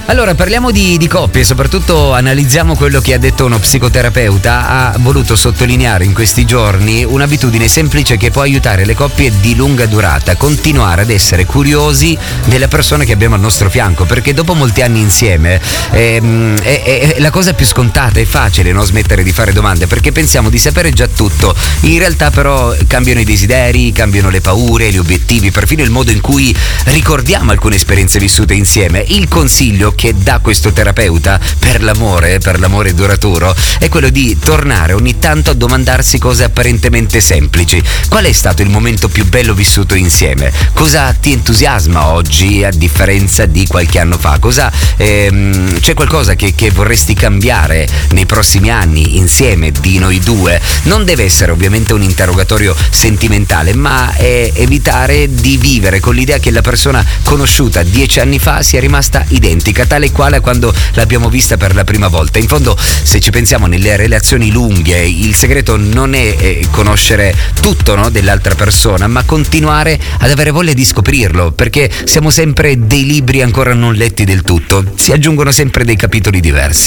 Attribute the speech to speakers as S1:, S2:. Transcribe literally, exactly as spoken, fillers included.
S1: Allora, parliamo di, di coppie, soprattutto analizziamo quello che ha detto uno psicoterapeuta. Ha voluto sottolineare in questi giorni un'abitudine semplice che può aiutare le coppie di lunga durata: continuare ad essere curiosi della persona che abbiamo al nostro fianco, perché dopo molti anni insieme ehm, è, è, è la cosa più scontata, è facile non smettere di fare domande perché pensiamo di sapere già tutto. In realtà però cambiano i desideri, cambiano le paure, gli obiettivi, perfino il modo in cui ricordiamo alcune esperienze vissute insieme. Il consiglio che dà questo terapeuta per l'amore, per l'amore duraturo, è quello di tornare ogni tanto a domandarsi cose apparentemente semplici. Qual è stato il momento più bello vissuto insieme? Cosa ti entusiasma oggi a differenza di qualche anno fa? Cosa ehm, c'è qualcosa che, che vorresti cambiare nei prossimi anni insieme di noi due? Non deve essere ovviamente un interrogatorio sentimentale, ma è evitare di vivere con l'idea che la persona conosciuta dieci anni fa sia rimasta identica, tale e quale quando l'abbiamo vista per la prima volta. In fondo, se ci pensiamo, nelle relazioni lunghe il segreto non è eh, conoscere tutto, no, dell'altra persona, ma continuare ad avere voglia di scoprirlo, perché siamo sempre dei libri ancora non letti del tutto, si aggiungono sempre dei capitoli diversi.